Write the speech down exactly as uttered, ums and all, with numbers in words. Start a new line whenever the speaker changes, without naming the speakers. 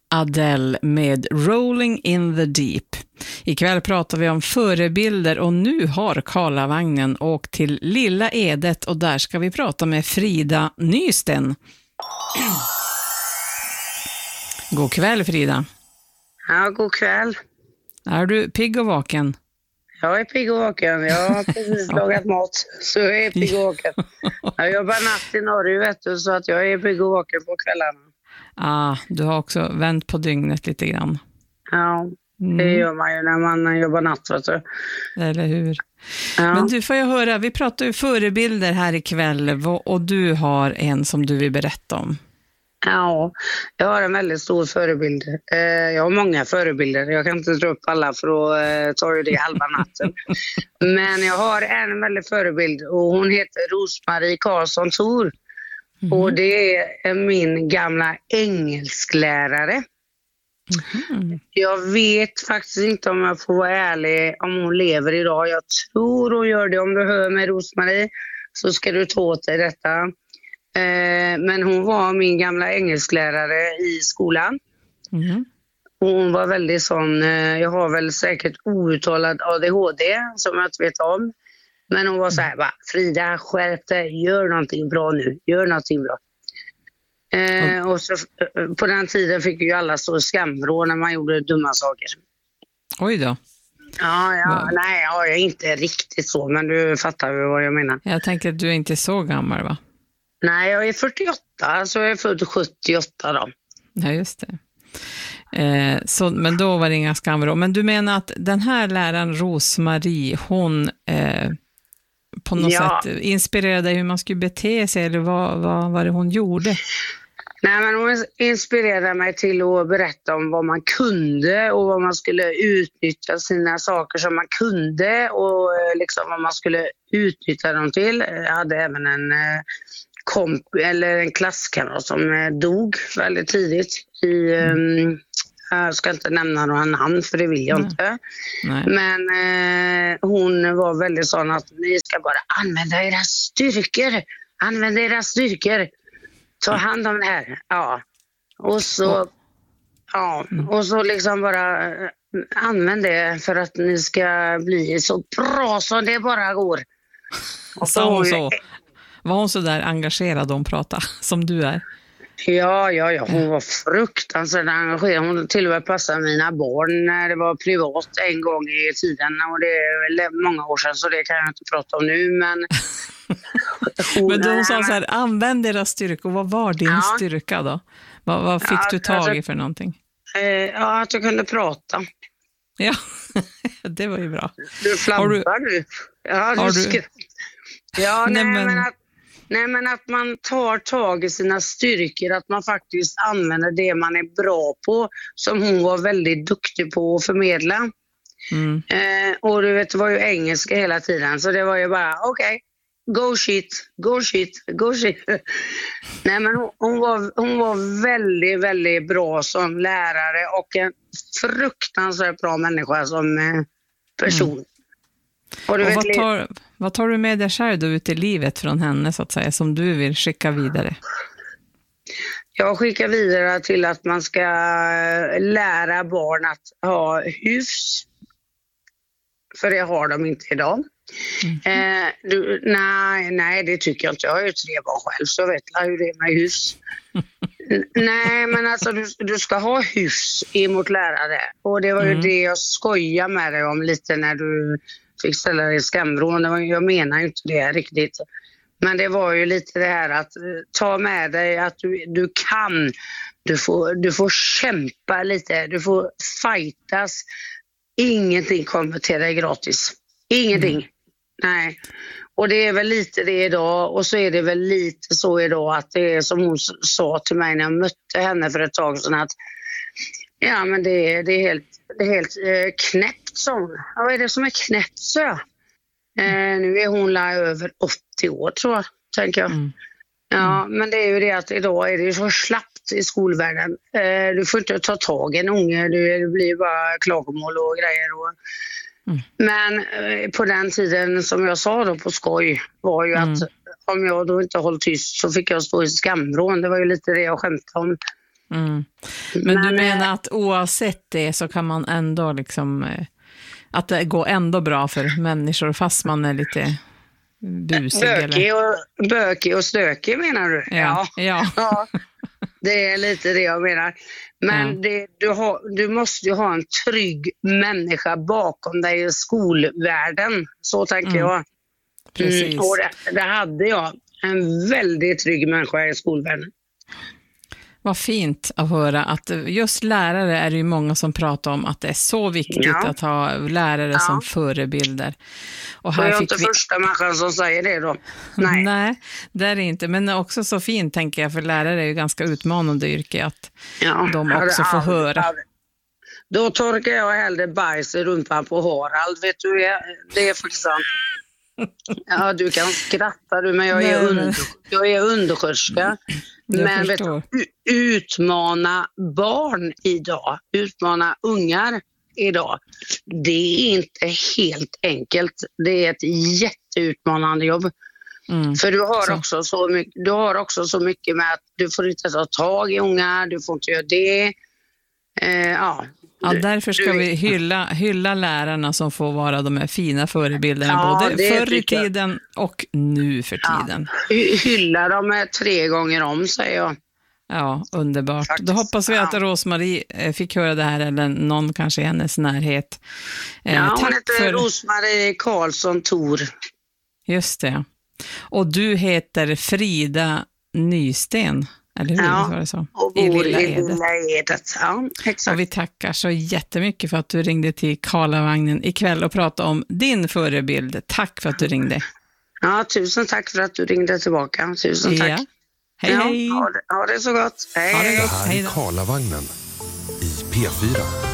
Adele med Rolling in the Deep. Ikväll pratar vi om förebilder och nu har Karlavagnen åkt till Lilla Edet och där ska vi prata med Frida Nysten. God kväll, Frida.
Ja, god kväll.
Är du pigg och vaken?
Jag är pigg och vaken. Jag har precis lagat mat, så jag är pigg och vaken. Jag jobbar natt i Norge, vet du, så att jag är pigg och vaken på kvällarna.
Ah, du har också vänt på dygnet lite grann.
Ja, det
mm.
gör man ju när man jobbar natt, vet du.
Eller hur?
Ja.
Men du, får jag höra, vi pratar ju förebilder här ikväll och du har en som du vill berätta om.
Ja, jag har en väldigt stor förebild. Jag har många förebilder. Jag kan inte dra upp alla för att ta ju det halva natten. Men jag har en väldigt förebild och hon heter Rosmarie Karlsson Thor. Mm. Och det är min gamla engelsklärare. Mm. Jag vet faktiskt inte, om jag får vara ärlig, om hon lever idag. Jag tror hon gör det. Om du hör med Rosmarie så ska du ta åt dig detta. Men hon var min gamla engelsklärare i skolan. Mm. Hon var väldigt sån, jag har väl säkert outtalad A D H D som jag inte vet om. Men hon var så här, bara, Frida, skärp dig, gör någonting bra nu, gör någonting bra. Eh, mm. Och så, på den tiden fick ju alla stå skamvrå när man gjorde dumma saker.
Oj då.
Ja, ja nej, jag är inte riktigt så, men du fattar ju vad jag menar.
Jag tänker att du är inte så gammal, va?
Nej, jag är fyrtioåtta, så jag är född sjuttioåtta då.
Ja, just det. Eh, så, men då var det inga skamvrå. Men du menar att den här läraren Rosmarie, hon eh, på något ja. sätt inspirerade hur man skulle bete sig, eller vad, vad var det hon gjorde?
Nej, men hon inspirerade mig till att berätta om vad man kunde och vad man skulle utnyttja sina saker som man kunde och liksom vad man skulle utnyttja dem till. Jag hade även en komp eller en klasskamrat som dog väldigt tidigt i, mm. jag ska inte nämna några namn för det vill jag Nej. inte. Nej. Men eh, hon var väldigt sån att ni ska bara använda era styrkor. Använda era styrkor. Ta hand om det här. Ja. Och så ja, och så liksom bara använd det för att ni ska bli så bra som det bara går.
Och så hon så var hon så där engagerad om prata som du är?
Ja, ja, ja. Hon var fruktansvärt engagerad. Hon till och med passade mina barn när det var privat en gång i tiden. Och det är väl många år sedan, så det kan jag inte prata om nu. Men,
hon, men då hon sa så här, använd deras styrka. Och vad var din ja. styrka då? Vad, vad fick ja, du tag i alltså, för någonting?
Eh, ja, att jag kunde prata.
Ja, det var ju bra.
Du flampar du? Ja, du,
du...
Skr... ja nej,
nej, men...
men att Nej, men att man tar tag i sina styrkor, att man faktiskt använder det man är bra på, som hon var väldigt duktig på att förmedla. Mm. Eh, och du vet, det var ju engelska hela tiden, så det var ju bara, okej, okay, go shit, go shit, go shit. Nej, men hon, hon, var, hon var väldigt, väldigt bra som lärare och en fruktansvärt bra människa som eh, person. Mm. Och,
och vad, tar, vad tar du med dig själv då ut i livet från henne, så att säga, som du vill skicka vidare?
Jag skickar vidare till att man ska lära barn att ha hyfs. För det har de inte idag. Mm. Eh, du, nej, nej, det tycker jag inte. Jag har ju tre barn själv, så jag vet hur det är med hyfs. Nej, men alltså du, du ska ha hyfs emot lärare. Och det var ju mm. det jag skojade med dig om lite när du fick ställa dig i skamvrån. Jag menar ju inte det riktigt. Men det var ju lite det här att ta med dig att du, du kan. Du får, du får kämpa lite. Du får fightas. Ingenting kommer till dig gratis. Ingenting. Mm. Nej. Och det är väl lite det idag. Och så är det väl lite så idag att det är som hon sa till mig när jag mötte henne för ett tag sedan, att ja, men det är, det är helt, det är helt eh, knäppt som. Ja, vad är det som är knäppt, så? Eh, nu är hon la över åttio år, tror jag, tänker jag. Mm. Ja, men det är ju det att idag är det så slappt i skolvärlden. Eh, du får inte ta tag i en unge, det blir bara klagomål och grejer. Och... Mm. Men eh, på den tiden, som jag sa då på skoj, var ju mm. att om jag då inte hållit tyst så fick jag stå i skamvrån. Det var ju lite det jag skämtade om.
Mm. Men, Men du menar att oavsett det så kan man ändå liksom, att det går ändå bra för människor fast man är lite busig?
Bökig och, bökig och stökig menar du?
Ja. Ja. Ja.
Ja. Det är lite det jag menar. Men ja. det, du, har, du måste ju ha en trygg människa bakom dig i skolvärlden. Så tänker mm. jag.
Precis.
Mm, och det, det hade jag. En väldigt trygg människa i skolvärlden.
Vad fint att höra att just lärare är det ju många som pratar om att det är så viktigt ja. att ha lärare ja. som förebilder. Och här
och jag är
fick
inte
vi...
första människan som säger det då. Nej.
Nej, det är det inte. Men också så fint tänker jag, för lärare är ju ganska utmanande yrke att ja. de också får aldrig, höra. Aldrig.
Då torkar jag hellre bajs i rumpan på Harald, vet du, det är faktiskt sant. Ja, du kan skratta du, men jag är, Nej, under, men... jag är undersköterska. Men vet du, utmana barn idag, utmana ungar idag, det är inte helt enkelt. Det är ett jätteutmanande jobb. Mm. För du har, så. Också så mycket, du har också så mycket med att du får inte ta tag i ungar, du får inte göra det. Eh, ja.
Ja, därför ska du, vi hylla, hylla lärarna som får vara de här fina förebilderna,
ja,
både förr i tiden och nu för tiden.
Ja, hylla dem tre gånger om, säger jag.
Ja, underbart. Faktiskt. Då hoppas vi att
ja.
Rosmarie fick höra det här, eller någon kanske i hennes närhet.
Eh, ja, hon heter för... Rosmarie Karlsson Thor.
Just det. Och du heter Frida Nysten. Eller hur?
Ja,
var det så?
Och bor i Lilla Edet. Lilla Edet. Ja, exakt.
Och vi tackar så jättemycket för att du ringde till Karlavagnen ikväll och pratade om din förebild. Tack för att du ringde.
Ja, tusen tack för att du ringde tillbaka. Tusen tack.
Ja. Hej,
ja,
hej.
Ha det, ha det så gott. Hej,
hej. Det här är Karlavagnen i P fyra.